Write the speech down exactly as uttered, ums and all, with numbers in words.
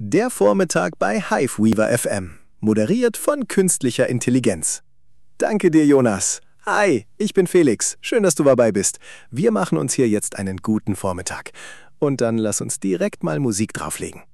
Der Vormittag bei Hiveweaver F M, moderiert von künstlicher Intelligenz. Danke dir, Jonas. Hi, ich bin Felix. Schön, dass du dabei bist. Wir machen uns hier jetzt einen guten Vormittag. Und dann lass uns direkt mal Musik drauflegen.